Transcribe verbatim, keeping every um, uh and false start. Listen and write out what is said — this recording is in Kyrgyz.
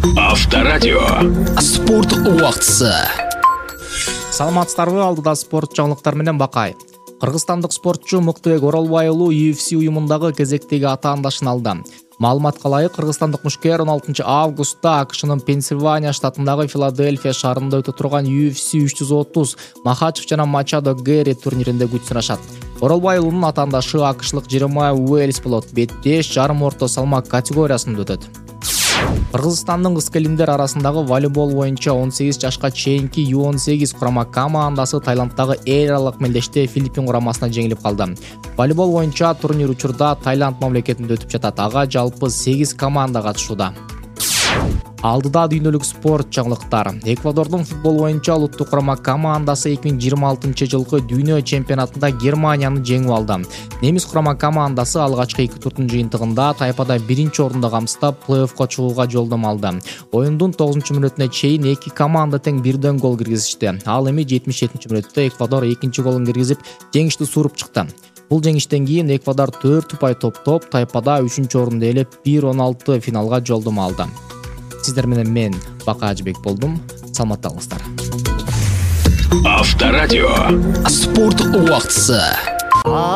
Авторадио. Спорт убактысы. Саламатсыздарбы, алдыда спорт жаңылыктар менен Бакай. Кыргызстандык спортчу Муктубек Оролбай уулу ю эф си уюмундагы кезектеги атаандашын алды. Маалыматка ылайык, кыргызстандык мушкер он алтынчы августта АКШнын Пенсильвания штатындагы Филадельфия шаарында өтө турган ю эф си үч жүз отуз Махачев жана Мачадо Гэри турниринде күч сынашат. Оролбай уулунун атаандашы акшлык Жеремай Уэльс болот. беш жарым орто салмак категориясында өтөт. Кыргызстандын кыз келиндер арасындагы волейбол боюнча он сегиз жашка чейинки ю он сегиз курама командасы Таиланддагы эл аралык мелдеште Филиппин курамасына жеңилип калды. Волейбол боюнча турнир учурда Таиланд мамлекетинде өтүп жатат. Ага жалпы сегиз команда катышууда. Алдыда дүйнөлүк спорт жаңылыктар. Эквадордун футбол боюнча улуттук курама командасы эки миң жыйырма алтынчы жылкы дүйнө чемпионатында Германияны жеңип алды. Немис курама командасы алгачкы эки турдун жыйынтыгында тайпада биринчи орунду камсыздап, плей-оффко чыгууга жолдомо алды. Оюндун тогузунчу мүнөтүнө чейин эки команда тең бирден гол киргизишти. Ал эми жетимиш жетинчи мүнөттө Эквадор экинчи голун киргизип, жеңишти сууруп чыкты. Бул жеңиштен кийин Эквадор төрт упай топтоп, тайпада үчүнчү орунду ээлеп, бир он алты финалга жолдомо алды. Сиздер менен мен Бакай Ажыбек болдум. Саламатта болуңуздар. Авторадио. Спорт убактысы.